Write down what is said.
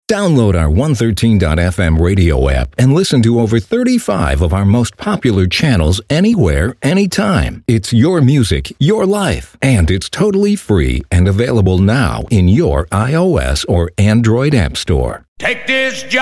Download our 113.fm radio app and listen to over 35 of our most popular channels anywhere, anytime. It's your music, your life, and it's totally free and available now in your iOS or Android app store. Take this job.